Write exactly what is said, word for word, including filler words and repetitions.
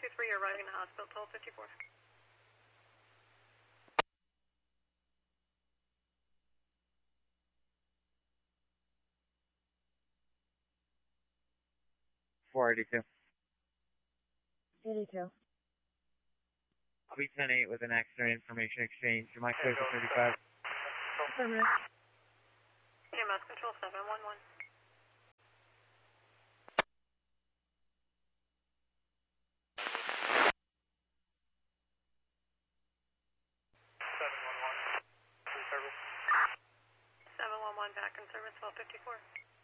two three, you're arriving at hospital, twelve fifty-four. four eighty-two. eighty-two. I'll be ten eight with an accident information exchange. Am I clear for thirty-five? Affirmative. E M S control seven one one. seven one one. Service. seven one one back in service, twelve fifty-four.